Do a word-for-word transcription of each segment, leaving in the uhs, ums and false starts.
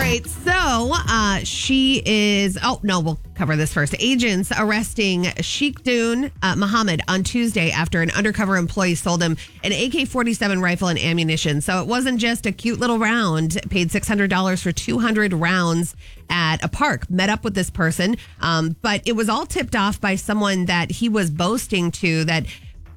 right. So uh, she is. Oh, no, we'll cover this first. Agents arresting Sheikhdun uh, Muhammad on Tuesday after an undercover employee sold him an A K forty-seven rifle and ammunition. So it wasn't just a cute little round. Paid six hundred dollars for two hundred rounds at a park. Met up with this person. Um, but it was all tipped off by someone that he was boasting to that.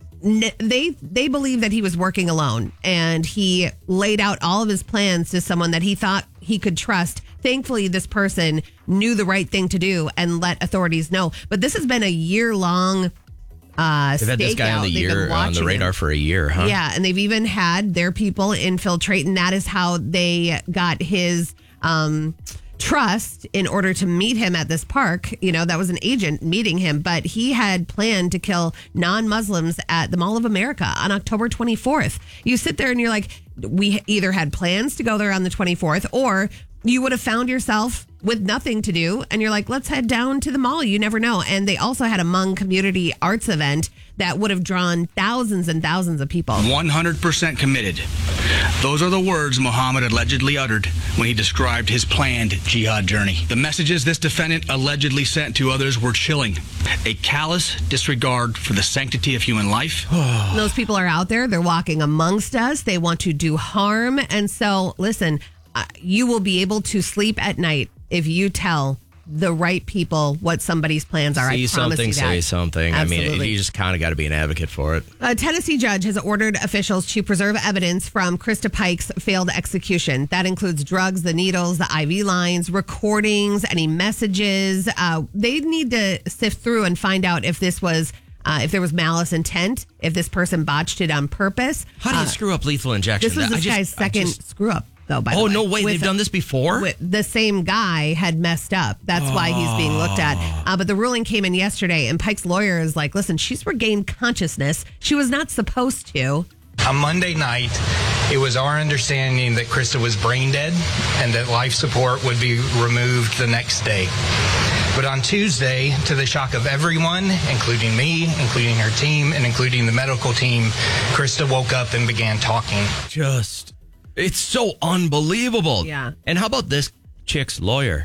They they believe that he was working alone, and he laid out all of his plans to someone that he thought he could trust. Thankfully, this person knew the right thing to do and let authorities know. But this has been a year long. Uh, they've had this guy on the year on the radar him. for a year, huh? Yeah, and they've even had their people infiltrate, and that is how they got his. Um, trust in order to meet him at this park. You know, that was an agent meeting him, but he had planned to kill non-Muslims at the Mall of America on October twenty-fourth. You sit there and you're like, we either had plans to go there on the twenty-fourth, or you would have found yourself with nothing to do and you're like, let's head down to the mall. You never know. And they also had a Hmong community arts event that would have drawn thousands and thousands of people. one hundred percent committed. Those are the words Muhammad allegedly uttered when he described his planned jihad journey. The messages this defendant allegedly sent to others were chilling. A callous disregard for the sanctity of human life. Those people are out there. They're walking amongst us. They want to do harm. And so, listen, uh, you will be able to sleep at night if you tell the right people what somebody's plans are. See I promise something, you that. say something. Absolutely. I mean, you just kind of got to be an advocate for it. A Tennessee judge has ordered officials to preserve evidence from Krista Pike's failed execution. That includes drugs, the needles, the I V lines, recordings, any messages. Uh, they need to sift through and find out if this was Uh, if there was malice intent, if this person botched it on purpose. How do you uh, screw up lethal injection? This was this I guy's just, second just, screw up, though, by oh, the way. no way. With, They've done this before? With, the same guy had messed up. That's oh. why he's being looked at. Uh, but the ruling came in yesterday, and Pike's lawyer is like, listen, she's regained consciousness. She was not supposed to. On Monday night, it was our understanding that Krista was brain dead and that life support would be removed the next day. But on Tuesday, to the shock of everyone, including me, including her team, and including the medical team, Krista woke up and began talking. Just, it's so unbelievable. Yeah. And how about this chick's lawyer?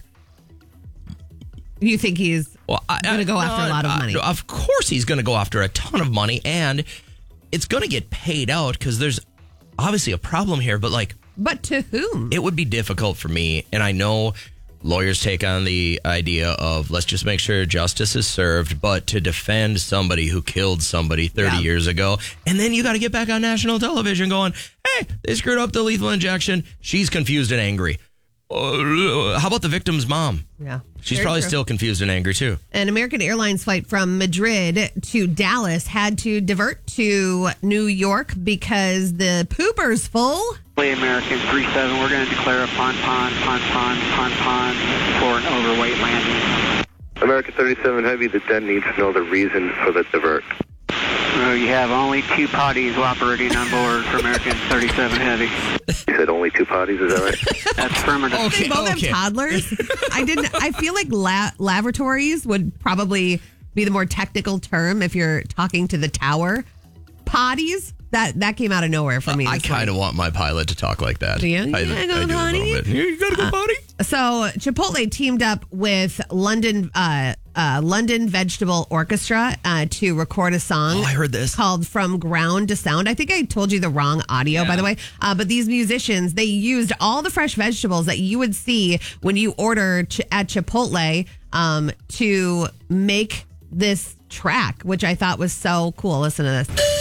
You think he's well, going to go after uh, a lot of money? Uh, of course he's going to go after a ton of money, and it's going to get paid out because there's obviously a problem here, but like... But to whom? It would be difficult for me, and I know... Lawyers take on the idea of let's just make sure justice is served, but to defend somebody who killed somebody thirty yeah. years ago, and then you got to get back on national television going, hey, they screwed up the lethal injection. She's confused and angry. Uh, how about the victim's mom? Yeah. She's Very probably true. still confused and angry, too. An American Airlines flight from Madrid to Dallas had to divert to New York because the pooper's full. American three seven, we're going to declare a pon pon pon pon pon pon for an overweight landing. American thirty-seven Heavy, the den needs to know the reason for the divert. Uh, you have only two potties operating on board for American thirty-seven Heavy. You said only two potties, is that right? That's affirmative. Okay, they both okay. have toddlers. I didn't. I feel like la- lavatories would probably be the more technical term if you're talking to the tower. Potties. That that came out of nowhere for me. Uh, I kind of want my pilot to talk like that. Do you? I, yeah, I, go I do potty. a little bit. You gotta go potty. Uh, so Chipotle teamed up with London uh, uh, London Vegetable Orchestra uh, to record a song. Oh, I heard this. Called From Ground to Sound. I think I told you the wrong audio, yeah. by the way. Uh, but these musicians, they used all the fresh vegetables that you would see when you order ch- at Chipotle um, to make this track, which I thought was so cool. Listen to this.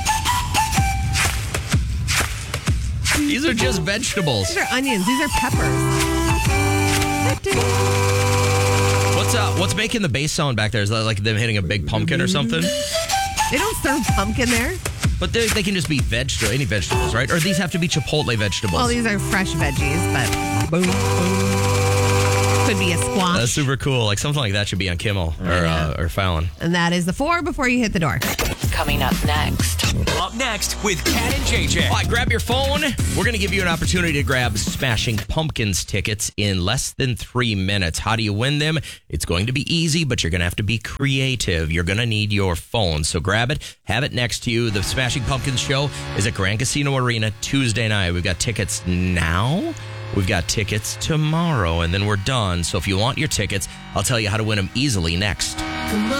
These are just vegetables. These are onions. These are peppers. What's uh, what's making the bass sound back there? Is that like them hitting a big pumpkin or something? They don't serve pumpkin there. But they, they can just be vegetable, any vegetables, right? Or these have to be Chipotle vegetables? Well, these are fresh veggies, but boom, boom. Could be a squash. That's super cool. Like something like that should be on Kimmel or uh, or Fallon. And that is the four before you hit the door. Coming up next. Up next with Kat and J J. All right, grab your phone. We're going to give you an opportunity to grab Smashing Pumpkins tickets in less than three minutes. How do you win them? It's going to be easy, but you're going to have to be creative. You're going to need your phone. So grab it, have it next to you. The Smashing Pumpkins show is at Grand Casino Arena Tuesday night. We've got tickets now. We've got tickets tomorrow, and then we're done. So if you want your tickets, I'll tell you how to win them easily next.